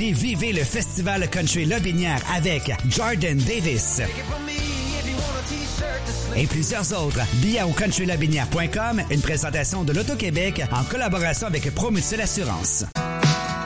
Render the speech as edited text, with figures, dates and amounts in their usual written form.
puis vivez le Festival Country Lotbinière avec Jordan Davis et plusieurs autres. Billets au countrylotbinière.com, une présentation de l'Auto-Québec en collaboration avec Promutuelle Assurance.